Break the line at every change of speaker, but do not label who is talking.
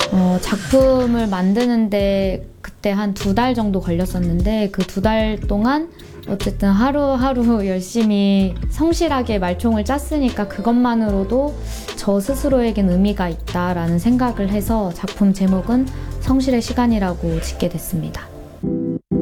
작품을 만드는데 그때 한 2달 정도 걸렸었는데 그 2달 동안 어쨌든 하루하루 열심히 성실하게 말총을 짰으니까 그것만으로도 저 스스로에겐 의미가 있다라는 생각을 해서 작품 제목은 성실의 시간이라고 짓게 됐습니다.